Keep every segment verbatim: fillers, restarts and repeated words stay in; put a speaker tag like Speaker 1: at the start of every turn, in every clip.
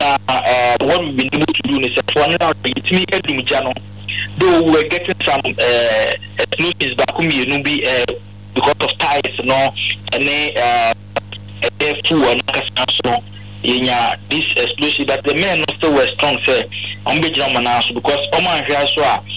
Speaker 1: uh, what we've been able to do is for now it's me edum jano though we were getting some uh solutions back home you know be uh because of ties no and uh a full and so yeah this exclusive but the men also were strong say on be German because Oman here so uh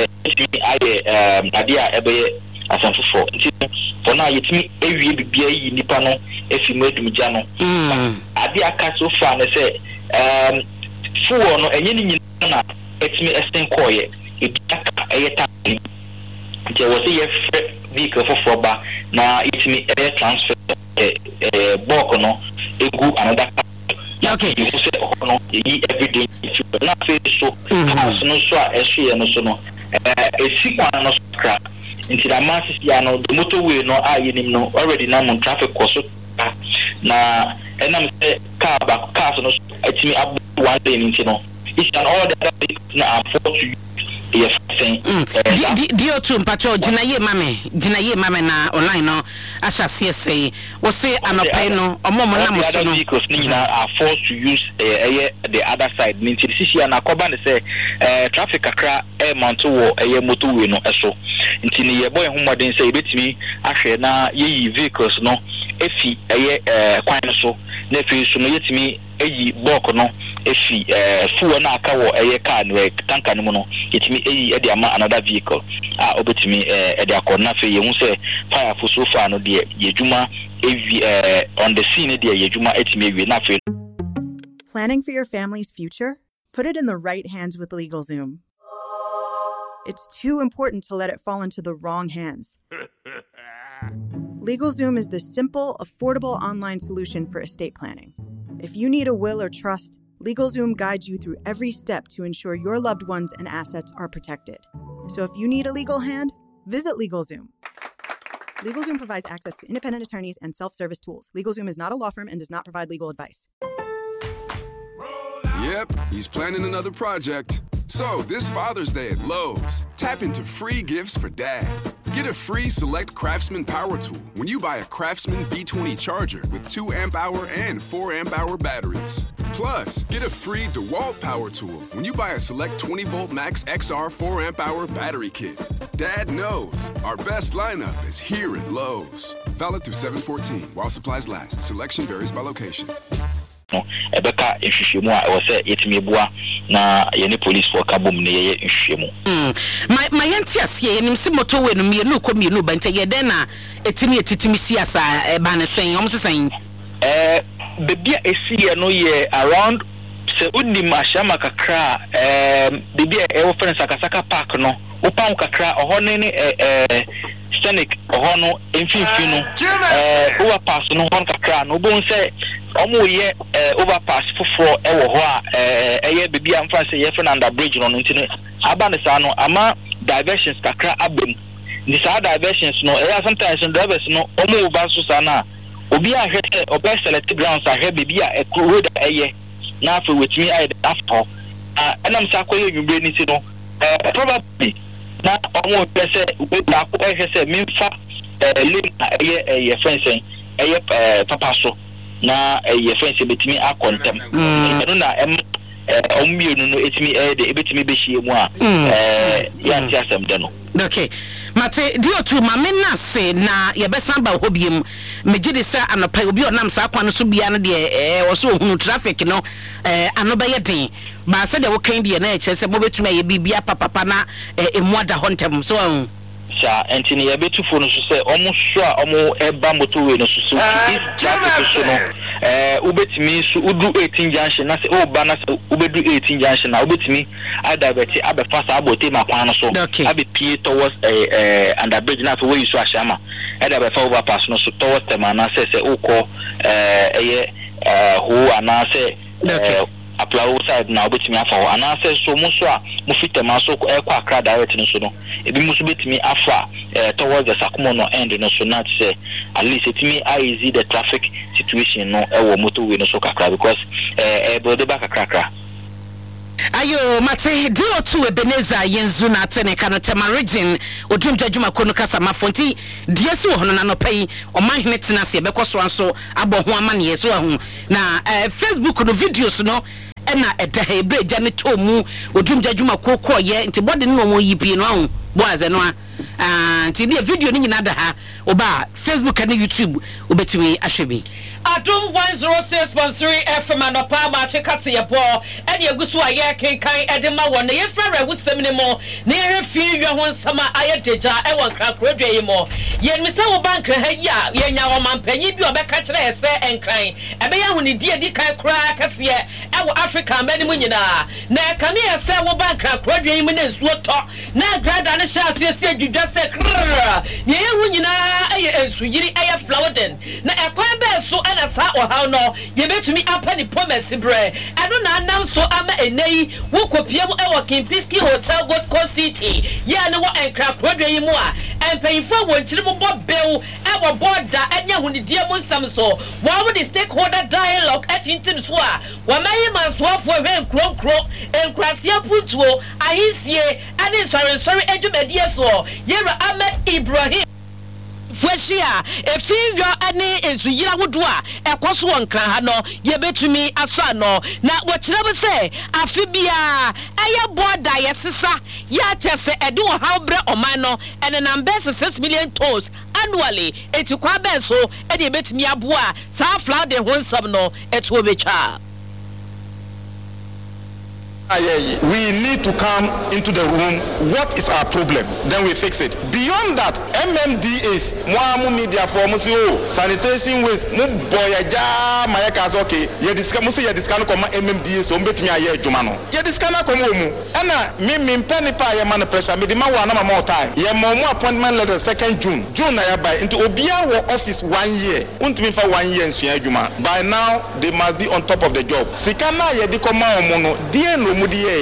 Speaker 1: I um idea ebe asanfo for now it's me every bibia yi nipa no efi mu edum ja no ade aka so far na say um full no enye ni nyina na it's me esten koye e aka eyeta je wo say ye vehicle for for ba na it's me air transfer eh boko no egu another
Speaker 2: okay
Speaker 1: you say no yi every day na say so house no so a ehwe no so no eh esikwa no scrap into the masses no the motorway no ah yenim no already now on traffic course na and I'm say car back cars no it's me up one lane into no it's an order that na afford to yes saying
Speaker 2: dio to mpacho ginaye mame ginaye mame na online no asha C S A we say anopai no omomo na mo so no
Speaker 1: because ni na are forced to use uh, the other side mean the C C na koba ne say uh, traffic akra e monto wo eye motorway no eso nti ni ye boy homoden say betimi ahwe na ye vehicles no efi eye kwan so na efi so no yetimi eyi block no efi eh fuel na aka wo eye car no tanker no no yetimi eyi e de ama another vehicle ah obetimi eh e de akona fe ye hu say fire for so far no de yejuma evi eh on the scene de yejuma etimi ewi na fe.
Speaker 3: Planning for your family's future? Put it in the right hands with LegalZoom. It's too important to let it fall into the wrong hands. LegalZoom is the simple, affordable online solution for estate planning. If you need a will or trust, LegalZoom guides you through every step to ensure your loved ones and assets are protected. So if you need a legal hand, visit LegalZoom. LegalZoom provides access to independent attorneys and self-service tools. LegalZoom is not a law firm and does not provide legal advice.
Speaker 4: Yep, he's planning another project. So, this Father's Day at Lowe's, tap into free gifts for Dad. Get a free Select Craftsman power tool when you buy a Craftsman B twenty charger with two amp hour and four amp hour batteries. Plus, get a free DeWalt power tool when you buy a Select twenty volt Max X R four amp hour battery kit. Dad knows our best lineup is here at Lowe's. Valid through seven fourteen while supplies last. Selection varies by location.
Speaker 1: Ebeka ehwehwemu a wo say yetimi bua na ye ne police for kabom ne ye ehwehwemu
Speaker 2: mm my my entiase ye nim se motorway no me no ko me no bante ye den na etimi etitimi siasa e ba ne sen om sesen
Speaker 1: eh bebia esi no ye around se unim ashama kakra eh bebia e wo friends akasaka park no wo pan kakra oho ne ne eh scenic oho no emfimfi no eh overpass no hon kakra no bon say omo ye overpass foforo e wo ho a eh eye bebia amfa say ye Fernanda bridge no ntine aba ne sa no ama diversions kakra abem ni sa diversions no eh sometimes drivers no omo over so sa na obi ahwe obi select grounds ahwe bebia e road eye na afa with me I after ah enam sa koye nwumbre ni si no eh probably na omo pese we ta ko ehwe say memfa eh lane eye eye fencing eye papa so na ye friends betimi akontem no na em ommienu no etimi e de betimi be hie mu a eh ya nti asem de no
Speaker 2: okay mate dio tu mame na se na ye besan ba hobiem megide sa anopa obi onam sa kwan so bia no de eh wo so hunu traffic no eh anoba ye den ba se de wo kan de na e che se mo betumi ye bibia papa na emu ada hontem so an
Speaker 1: sa entini ya betu fo no so se omo so a omo eba motorway no so so is traffic so no eh ubetimi so udu eighteen junction na se o ba na se ubedu eighteen junction na ubetimi adabeti abefa sa abote makwan no so abe pie towards eh eh under bridge na so we so ashama adabefa overpass no so towards them na se se uko eh eye eh ho ana se apply side na obetimi afa ho ana se so mo so a mo fitema so e kwa akra direct no so no ebi mo so betimi afa eh towards the Sakumo no end no so not say at least etimi easy the traffic situation no e wo motorway no so kakra because eh e bode back kakra
Speaker 2: ayo mate dio to Ebeneza yenzu na tene kano tema region odumja juma kono kasa mafonti diesi wo hono na no pai o manhene tena se be kwaso anso abo ho amane yeso ahu na Facebook no videos no ena edahe bre gya ne to mu odum jadwuma kokko ye nti body no mo yipi no ho boaz no ah nti the video ni nyina da ha oba Facebook and YouTube obetimi ahwebi
Speaker 5: Adum one oh six point three F M anopa ma chekase yebo ene egusu aye kenkan edema won ye frere husem ne mo ne ye fi ywe ho nsama aye deja e won krakrodwe yi mo ye mi se wo bank ha ya ye nya wo mampanyi bi obeka kire ese enkran ebe ya huni die di kan kra kase e wo Africa mani mu nyina na kame ese wo bank krakrodwe yi mo ne nsuo to na grada ne sha ase ase dwudwa se ye ye hu nyina aye ensu yiri aye flowden na ekwan be so na sa o ha no ye betumi apa ni promise bre eno na anam so ama enei wo kopia mu e wo Kimpiski Hotel Gold Coast City ye ne wo encraft rodwe yi mu a empayifo wo nkiri mu bobew e wo border enya hunidie mu nsam so wo wo the stakeholder dialogue atintim so a wo mayi mansoafo hwe nkronkro enkrasia putuo ahisie ane sorry sorry edumedie so Yera Ahmed Ibrahim Fweshia efivyo ane ezuyira hudu a ekoso wonkran ha no ye betumi aso no na wokyerebe se afibia eye border yesesa ya tese ede wo hawbre oman no ene number six million tons annually etikwa beso ede betumi aboa sa flood de honsam no eto betwa
Speaker 6: We need to come into the room. What is our problem? Then we fix it. Beyond that, M M D is more media for musio sanitation waste. Mu boyaja mayaka okay. Ye discuss musi ye discuss koma M M D so mbetumi aye adwuma no. Ye discuss na koma mu. Ana me me mpani pa ye man pressure me demand wa na more time. Ye mo mo appointment letter second June. June na ya by into obia wo office one year. Untumi fa one year nsu adwuma. By now they must be on top of the job. Sikana ye di koma omo no. Die no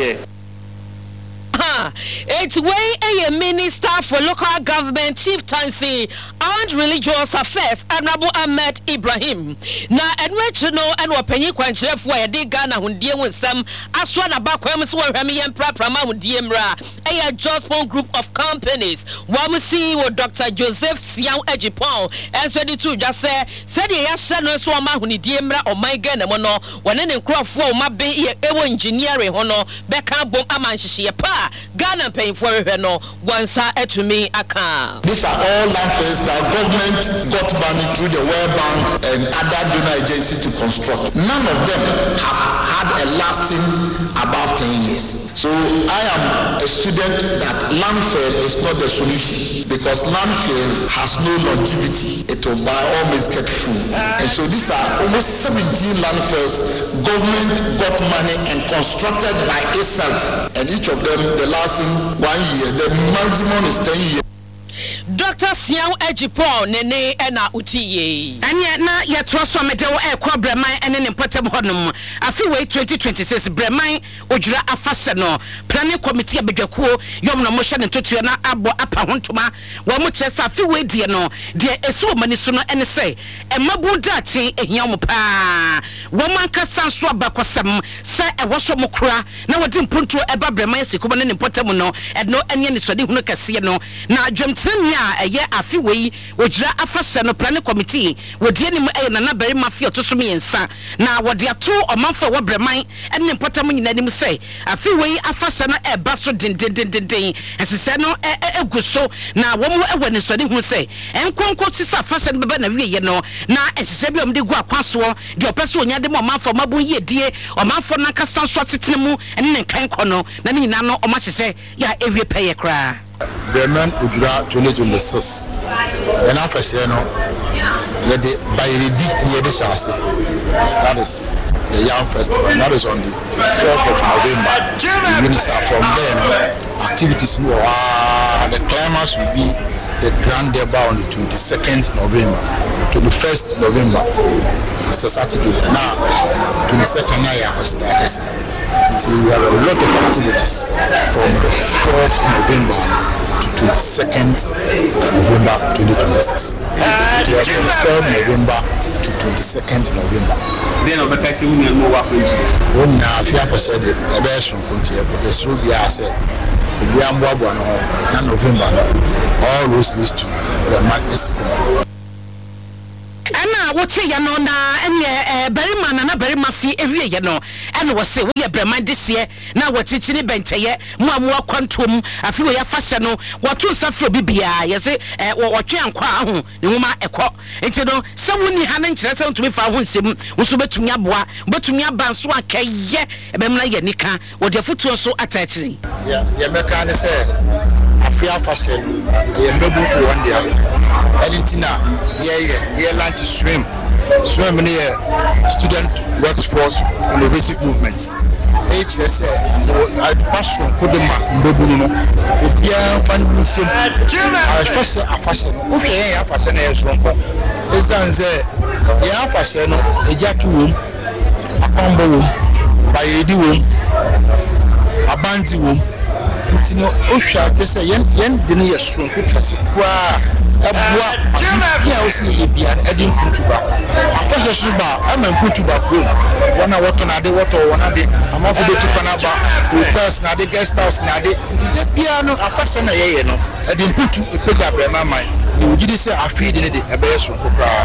Speaker 5: It's way a minister for local government chieftaincy and religious affairs Honorable Ahmed Ibrahim na enwechi no eno panyi kwanchirefo ya de Ghana hundie wonsam aswa na bakwam so hwame yempra prama hundie mra eya Jospon group of companies wamsi wo Doctor Joseph Sian Ejipon enso di tu dwa se se de ya hye no so ma hundie mra o man Ghana mo no wone ne nkrofo o ma be ewo engineering ho no beka bom amanhye pa Ghana paying for it no wansa etumi aka.
Speaker 7: These are all landfills that government got money through the World Bank and other donor agencies to construct. None of them have had a lasting above ten years. So I am a student that landfill is not the solution because landfill has no longevity. It will by all means get full. And so these are almost seventeen landfills government got money and constructed by itself. And each of them the lasting one year, the maximum is ten years.
Speaker 5: Doctor Sian Ejipon nene ena utiye.
Speaker 2: Anya na ya troso medewo e kwa breman ene ne potem honum. Afi we twenty twenty-six breman ojura afase no. Planning committee abedwakuo yom no mo hye ne totuo na abo apa hontoma. Wo mo kyesa afi we die no. Die esu mani so no ene se emabu dachi ehia mo pa. Wo man kasa so abakosem se e wo so mo kura na wodi mpunto eba breman sikubo ne ne potem no. Edno enye ne sodi hunu kase no. Na dwemtani eye afi wei ojira afase no planning committee wodi anim eye na na bari mafia to so miensa na wodi ato omanfo wo breman ene potam nyina anim sei afi wei afase no e ba so den den den den esese no eguso na wo mo ewe ne sodi hu sei enkonko ti sa afase no beba na wiye no na esese bi omde gu akwaso de opeso onya de mo omanfo mabon yedie omanfo na kasa so atetene mu ene ne kan kono na nyina no omachese ya ewie peye kra
Speaker 7: Bremen Ujura twenty twenty-six. And after saying, let the Bayridi near the Shasi. That is the Young Festival. And that is on the twelfth of November. The minister from then, activities more. Uh, the climax will be the Grand Deba on the twenty-second November. twenty-first November. It's a Saturday. Now, twenty-second November. Until we have a lot of activities from the fourth November to twenty-second November twenty twenty-six. twenty-third November to twenty-second November.
Speaker 1: Then over thirty women more work with you.
Speaker 7: When now, if you have said the best from Pontiac, the Srubia said, we are Mwabwa no November, all those lists to the madness.
Speaker 2: ana wote ya no na ene eh berima na na berima fi ewie ye no ene wo se wo ye brema dese na wochichini bencheye mu amu akwantom afi wo ya fahye no woto nsafro bibia ye se wo twe ankwa aho ne huma ekọ enti no se woni ha na nkire se ntumi fa ho nsem wo so betumi aboa betumi abanso akaye ebemna ye nika wo de futuo so atachiri
Speaker 7: ya ya meka ne se afia fahye ye mbebu to one day editina ye ye lunch swim swim in the student workforce innovative movement H S A passion for the mbebu no obia fan musim a first a fashion okay ya fashion e so nko ezanze ya fashion no eja tu wom apambo wom bayedi wom abanti wom tino ohwa tese yen yen de ne yeso nko twase kwa abua ya osi ebia edin kutuba afọ suba ama kutuba ko wana woto na de woto wana de amafo de tupa na ba hotels na de guest house na de de bia no afọ na yeye no edin kutu epega brema man ni ojidi se afi de ne de ebe so kokra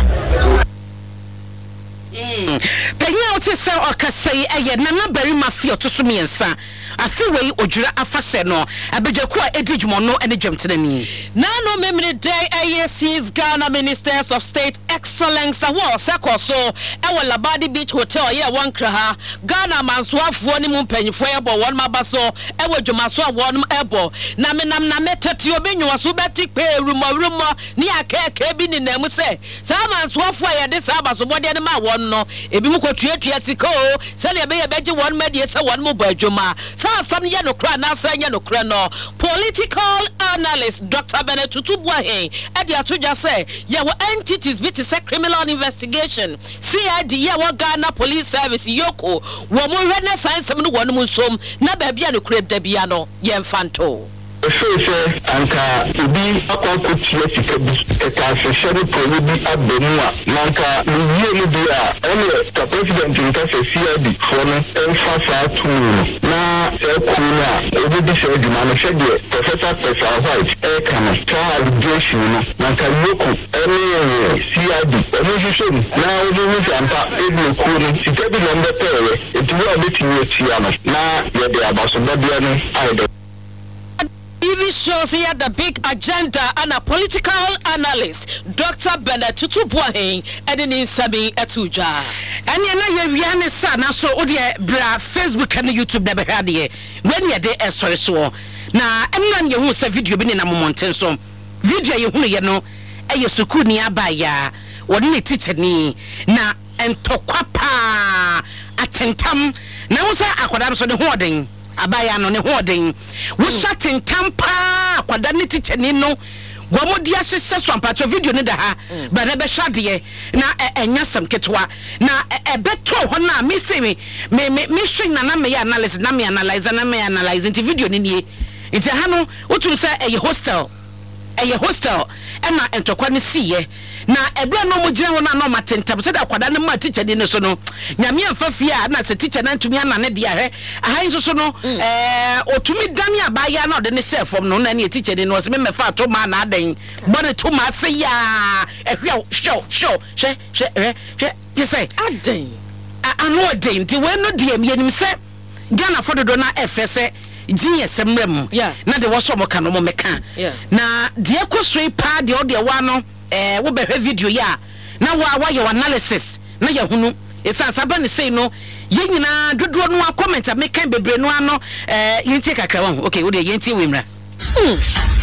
Speaker 2: mm penya o te se okasai eye na na bari mafia to so miensa afiwei ojura afase no abedjaku a edijmo no ene dwemtenani
Speaker 5: na no memre day A S C's Ghana Ministers of State Excellence Award sekoso ewo Labadi Beach Hotel ye wankra ha Ghana mansoafo ni mu mpanyifo ebo won mabaso ewo dwumaso awon ebo na menam na metati obenwa so beti pe rumo rumo ni akeke bi ni namu se sa mansoafo ye de sa abaso bode ne ma won no ebi mu kotuatua sika o se le be ye beje won medie se won mu ba adwuma some yano kra na fa yano kra no political analyst Doctor Bennett Tutubuahen e dia to just say ye were entities bit is a criminal investigation C I D ye wa Ghana Police Service yoko wo mo hwene science mu no mu som na ba bia no kra da bia no ye mfanto
Speaker 8: Efefe anka ubi akwakutia sikabi eka seshari polibi abemua nanka niye ni bia ele ka president nka se C I D fono emfasa tuuru na ekuna obi di se di mama shede Professor Pesa White eka na ta allegation no nanka yoku ele C I D ele jisho na obi ni ampa ebi okuru sikabi no mbetere etuwa obeti ni etia no na yede abaso bia no aide
Speaker 5: T V shows here the big agenda and a political analyst Doctor Bennett Tutubuahen and in Sami Etuja.
Speaker 2: And you know you are sa na so odi bra Facebook and YouTube na be hade when you dey sorry so na emran ye hu sa video bi na momonten so video ye hu ye no e ye suku ni abaya wodi ne teacher ni na entokwa pa atentam na wo sa akwada so de ho oden abaya no ne ho oden wo sa tentam pa akwada ne teacher ni no Wamodi asese so ampacho video ne da ha ba na be hwade na enya sam ketwa na e beto ho na me se me me me hwe na na me analysis na me analyze na me analyze into video ni nie nti ha no wotu se e hostel e hostel e na entokwa ne siye na ebra no mo gire ho na no matentam se da kwada ne ma teacher ni so no nyame amfa fie na se teacher na ntumi ana ne dia hwe ahan so so no eh otumi dani abaya na de ne share form no na ne teacher ni no se me mefa to ma na adan body to ma fe ya ehwe show show she she she you say
Speaker 5: adan
Speaker 2: anu adan ti we no dia me nim se Ghana fododo na efese jinye semrem na de wo so mo ka no mo meka na de ekosoi pa de o de wa no eh wo behwe video ya na wa wa your analysis na ya hunu esa saba ne sei no ye nyina dodo no comment make bebre no ano eh yenti kakra won okay wo de yenti we mra